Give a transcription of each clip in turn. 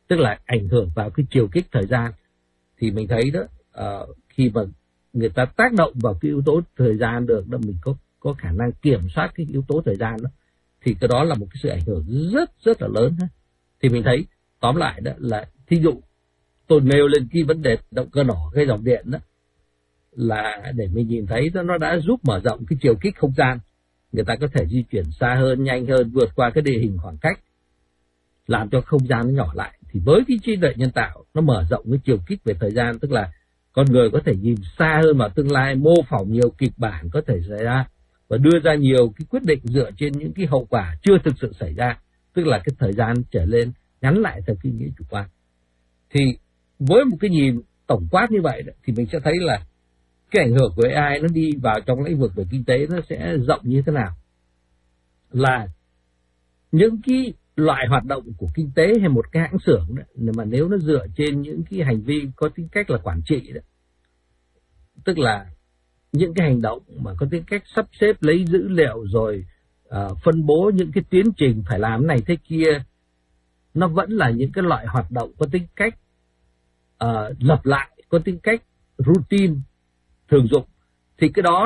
tức là ảnh hưởng vào cái chiều kích thời gian. Thì mình thấy đó, khi mà người ta tác động vào cái yếu tố thời gian được đó, mình có khả năng kiểm soát cái yếu tố thời gian đó, thì cái đó là một cái sự ảnh hưởng rất là lớn. Thì mình thấy tóm lại đó là, thí dụ tôi nêu lên cái vấn đề động cơ nổ cái dòng điện đó, là để mình nhìn thấy nó đã giúp mở rộng cái chiều kích không gian, người ta có thể di chuyển xa hơn, nhanh hơn, vượt qua cái địa hình khoảng cách, làm cho không gian nó nhỏ lại. Thì với cái trí tuệ nhân tạo, nó mở rộng cái chiều kích về thời gian, tức là con người có thể nhìn xa hơn vào tương lai, mô phỏng nhiều kịch bản có thể xảy ra và đưa ra nhiều cái quyết định dựa trên những cái hậu quả chưa thực sự xảy ra, tức là cái thời gian trở lên ngắn lại theo cái nghĩa chủ quan. Thì với một cái nhìn tổng quát như vậy thì mình sẽ thấy là cái ảnh hưởng của AI nó đi vào trong lĩnh vực về kinh tế nó sẽ rộng như thế nào. Là những cái loại hoạt động của kinh tế hay một cái hãng xưởng đó, mà nếu nó dựa trên những cái hành vi có tính cách là quản trị đó, tức là những cái hành động mà có tính cách sắp xếp lấy dữ liệu rồi phân bố những cái tiến trình phải làm này thế kia, nó vẫn là những cái loại hoạt động có tính cách lặp lại, có tính cách routine, thường dụng, thì cái đó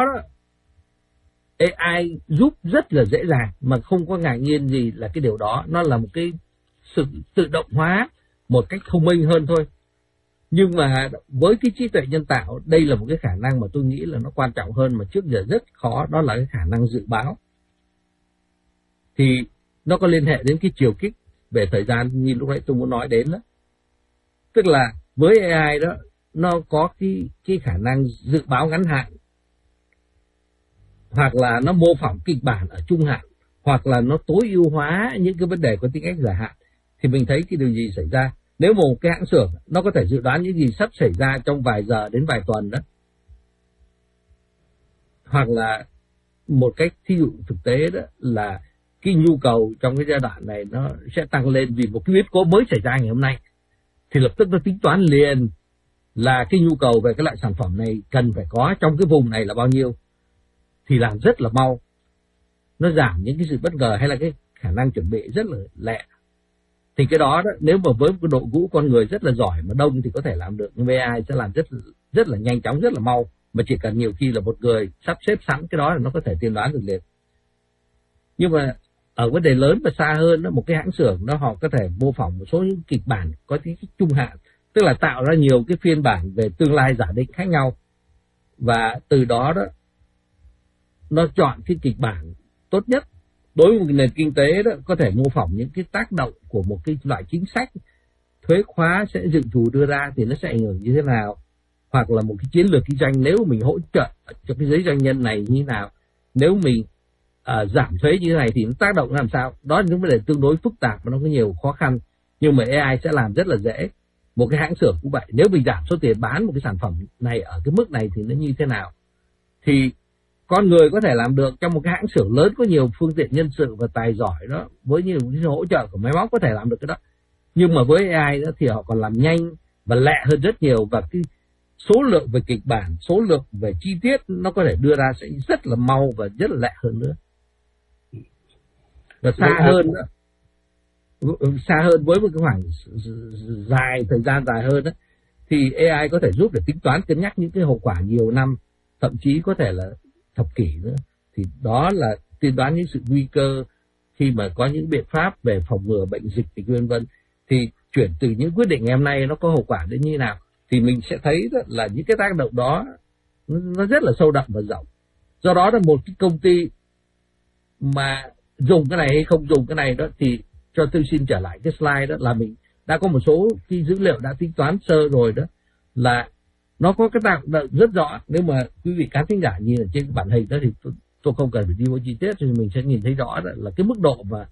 AI giúp rất là dễ dàng, mà không có ngạc nhiên gì là cái điều đó nó là một cái sự tự động hóa một cách thông minh hơn thôi. Nhưng mà với cái trí tuệ nhân tạo, đây là một cái khả năng mà tôi nghĩ là nó quan trọng hơn mà trước giờ rất khó, đó là cái khả năng dự báo. Thì nó có liên hệ đến cái chiều kích về thời gian như lúc nãy tôi muốn nói đến đó. Tức là với AI đó, nó có cái khả năng dự báo ngắn hạn, hoặc là nó mô phỏng kịch bản ở trung hạn, hoặc là nó tối ưu hóa những cái vấn đề có tính cách dài hạn. Thì mình thấy cái điều gì xảy ra nếu một cái hãng xưởng nó có thể dự đoán những gì sắp xảy ra trong vài giờ đến vài tuần đó, hoặc là một cách thí dụ thực tế đó là cái nhu cầu trong cái giai đoạn này nó sẽ tăng lên vì một cái biến cố mới xảy ra ngày hôm nay, thì lập tức nó tính toán liền là cái nhu cầu về cái loại sản phẩm này cần phải có trong cái vùng này là bao nhiêu, thì làm rất là mau, nó giảm những cái sự bất ngờ hay là cái khả năng chuẩn bị rất là lẹ. Thì cái đó nếu mà với một cái đội ngũ con người rất là giỏi mà đông thì có thể làm được, nhưng AI sẽ làm rất là nhanh chóng, rất là mau, mà chỉ cần nhiều khi là một người sắp xếp sẵn cái đó là nó có thể tiên đoán được liền. Nhưng mà ở vấn đề lớn và xa hơn đó, một cái hãng xưởng họ có thể mô phỏng một số những kịch bản có tính trung hạn, tức là tạo ra nhiều cái phiên bản về tương lai giả định khác nhau, và từ đó nó chọn cái kịch bản tốt nhất đối với một nền kinh tế đó, có thể mô phỏng những cái tác động của một cái loại chính sách thuế khóa sẽ dự trù đưa ra thì nó sẽ ảnh hưởng như thế nào, hoặc là một cái chiến lược kinh doanh nếu mình hỗ trợ cho cái giới doanh nhân này như thế nào, nếu mình giảm thuế như thế này thì nó tác động làm sao. Đó là những vấn đề tương đối phức tạp và nó có nhiều khó khăn, nhưng mà AI sẽ làm rất là dễ. Một cái hãng xưởng cũng vậy, nếu mình giảm số tiền bán một cái sản phẩm này ở cái mức này thì nó như thế nào, thì con người có thể làm được. Trong một cái hãng xưởng lớn có nhiều phương tiện nhân sự và tài giỏi đó, với nhiều cái hỗ trợ của máy móc có thể làm được cái đó, nhưng mà với AI đó thì họ còn làm nhanh và lẹ hơn rất nhiều, và cái số lượng về kịch bản, số lượng về chi tiết nó có thể đưa ra sẽ rất là mau và rất là lẹ hơn nữa. Và xa hơn với một cái khoảng thời gian dài hơn đó, thì AI có thể giúp để tính toán, cân nhắc những cái hậu quả nhiều năm, thậm chí có thể là thập kỷ nữa. Thì đó là tiên đoán những sự nguy cơ khi mà có những biện pháp về phòng ngừa bệnh dịch vân vân. Thì chuyển từ những quyết định ngày hôm nay nó có hậu quả đến như thế nào, thì mình sẽ thấy là những cái tác động đó nó rất là sâu đậm và rộng. Do đó là một cái công ty mà dùng cái này hay không dùng cái này đó, thì cho tôi xin trở lại cái slide đó, là mình đã có một số cái dữ liệu đã tính toán sơ rồi đó, là nó có cái tác động rất rõ. Nếu mà quý vị khán thính giả nhìn ở trên bản hình đó thì tôi không cần phải đi vào chi tiết, thì mình sẽ nhìn thấy rõ là cái mức độ mà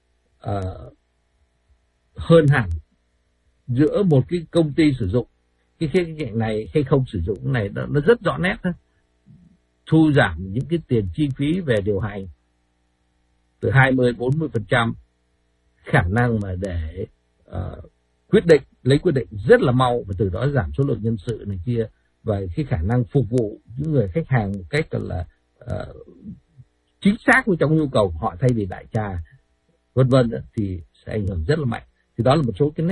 hơn hẳn giữa một cái công ty sử dụng cái khía cạnh này hay không sử dụng cái này, nó rất rõ nét thôi. Thu giảm những cái tiền chi phí về điều hành từ 20-40%, khả năng mà để lấy quyết định rất là mau, và từ đó giảm số lượng nhân sự này kia, và cái khả năng phục vụ những người khách hàng một cách là chính xác với trong nhu cầu của họ thay vì đại trà vân vân, thì sẽ ảnh hưởng rất là mạnh. Thì đó là một số cái